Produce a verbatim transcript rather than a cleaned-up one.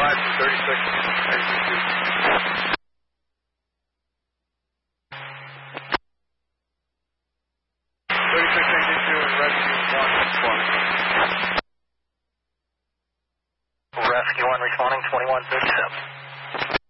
five to thirty-six, exit two. thirty-six, exit two, and rescue one responding. Rescue one responding, twenty-one thirty-seven.